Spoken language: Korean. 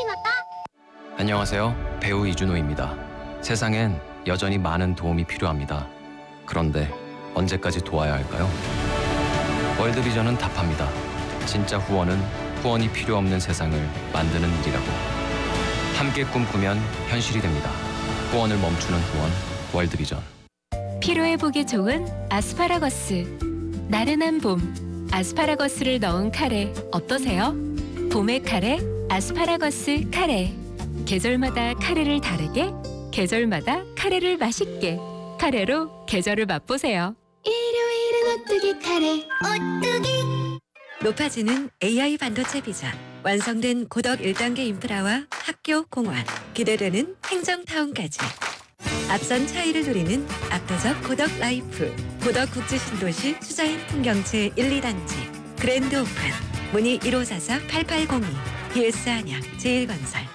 생각나? 안녕하세요. 배우 이준호입니다. 세상엔 여전히 많은 도움이 필요합니다. 그런데 언제까지 도와야 할까요? 월드비전은 답합니다. 진짜 후원은 후원이 필요 없는 세상을 만드는 일이라고. 함께 꿈꾸면 현실이 됩니다. 후원을 멈추는 후원, 월드비전. 피로회복에 좋은 아스파라거스. 나른한 봄, 아스파라거스를 넣은 카레 어떠세요? 봄의 카레, 아스파라거스 카레. 계절마다 카레를 다르게, 계절마다 카레를 맛있게. 카레로 계절을 맛보세요. 일요일은 오뚜기 카레. 오뚜기. 높아지는 AI 반도체 비전, 완성된 고덕 1단계 인프라와 학교, 공원, 기대되는 행정타운까지. 앞선 차이를 누리는 압도적 고덕 라이프, 고덕 국제신도시 수자인 풍경채 1, 2단지, 그랜드 오픈, 문의 1544-8802, BS 한양, 제일건설.